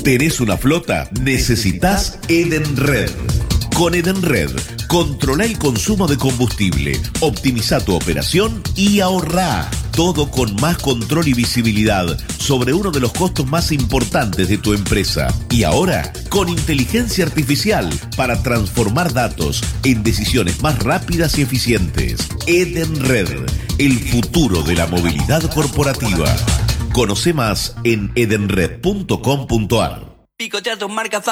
¿Tenés una flota? Necesitas Edenred. Con Edenred, controla el consumo de combustible, optimiza tu operación y ahorrá. Todo con más control y visibilidad sobre uno de los costos más importantes de tu empresa. Y ahora, con inteligencia artificial para transformar datos en decisiones más rápidas y eficientes. Edenred, el futuro de la movilidad corporativa. Conoce más en edenred.com.ar. Picotea tus marcas